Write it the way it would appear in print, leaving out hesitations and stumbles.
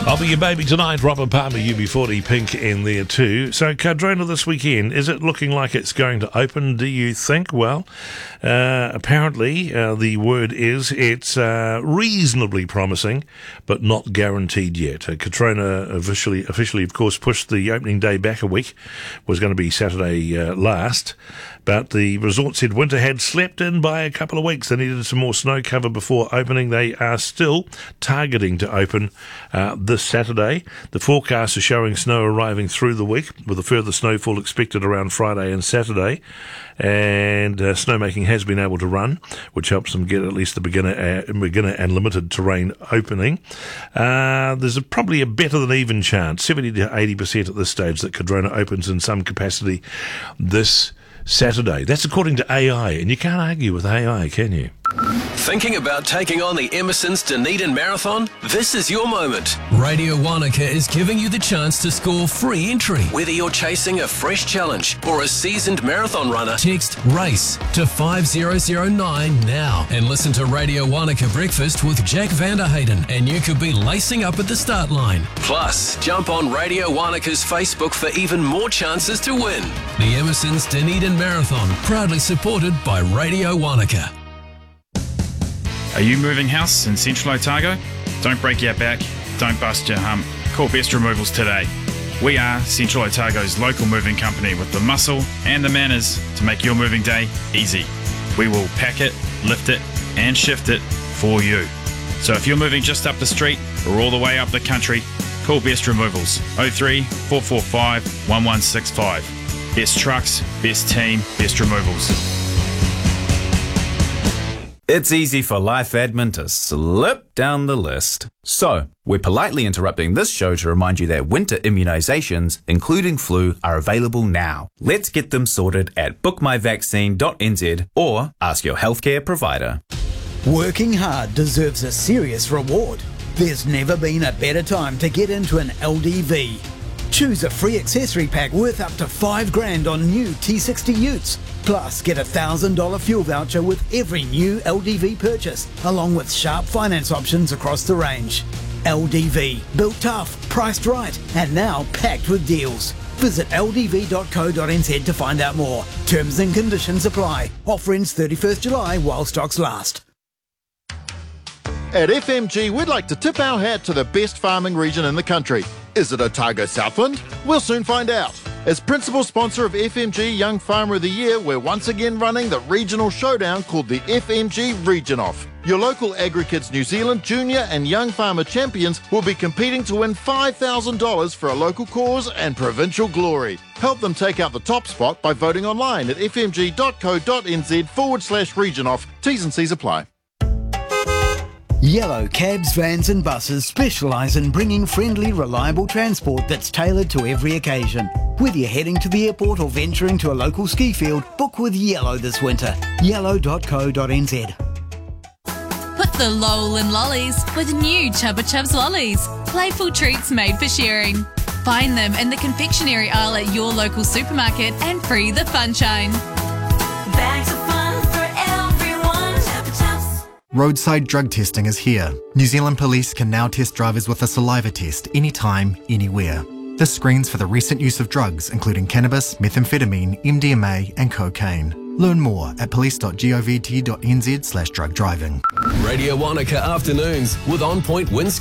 I'll be your baby tonight. Robert Palmer, UB40, Pink in there too. So Cardrona this weekend, is it looking like it's going to open, do you think? Well, apparently the word is it's reasonably promising, but not guaranteed yet. Cardrona officially, of course, pushed the opening day back a week. Was going to be Saturday last. But the resort said winter had slept in by a couple of weeks. They needed some more snow cover before opening. They are still targeting to open this Saturday. The forecasts are showing snow arriving through the week, with a further snowfall expected around Friday and Saturday. And snowmaking has been able to run, which helps them get at least the beginner and limited terrain opening. There's probably a better than even chance, 70 to 80% at this stage, that Cardrona opens in some capacity this Saturday. That's according to AI, and you can't argue with AI, can you? Thinking about taking on the Emerson's Dunedin Marathon? This is your moment. Radio Wanaka is giving you the chance to score free entry. Whether you're chasing a fresh challenge or a seasoned marathon runner, Text RACE to 5009 now and listen to Radio Wanaka Breakfast with Jack Vanderhayden, and you could be lacing up at the start line. plus jump on Radio Wanaka's Facebook for even more chances to win. The Emerson's Dunedin Marathon, proudly supported by Radio Wanaka. Are you moving house in Central Otago? Don't break your back, don't bust your hump. Call Best Removals today. We are Central Otago's local moving company with the muscle and the manners to make your moving day easy. We will pack it, lift it and shift it for you. So if you're moving just up the street or all the way up the country, call Best Removals 03 445 1165. Best trucks, best team, best removals. It's easy for life admin to slip down the list. So, we're politely interrupting this show to remind you that winter immunisations, including flu, are available now. Let's get them sorted at bookmyvaccine.nz or ask your healthcare provider. Working hard deserves a serious reward. There's never been a better time to get into an LDV. Choose a free accessory pack worth up to $5,000 on new T60 utes. Plus, get a $1,000 fuel voucher with every new LDV purchase, along with sharp finance options across the range. LDV, built tough, priced right, and now packed with deals. Visit ldv.co.nz to find out more. Terms and conditions apply. Offer ends 31st July while stocks last. At FMG, we'd like to tip our hat to the best farming region in the country. Is it Otago Southland? We'll soon find out. As principal sponsor of FMG Young Farmer of the Year, we're once again running the regional showdown called the FMG Region Off. Your local AgriKids New Zealand junior and young farmer champions will be competing to win $5,000 for a local cause and provincial glory. Help them take out the top spot by voting online at fmg.co.nz/region off. T's and C's apply. Yellow cabs, vans and buses specialise in bringing friendly, reliable transport that's tailored to every occasion. Whether you're heading to the airport or venturing to a local ski field, book with Yellow this winter. Yellow.co.nz. Put the lol in lollies with new Chubba Chubs lollies. Playful treats made for sharing. Find them in the confectionery aisle at your local supermarket and free the funshine. Bags of fun for everyone. Chubba Chubs. Roadside drug testing is here. New Zealand Police can now test drivers with a saliva test anytime, anywhere. This screens for the recent use of drugs, including cannabis, methamphetamine, MDMA and cocaine. Learn more at police.govt.nz/drug driving. Radio Wanaka Afternoons with On Point Windscreen.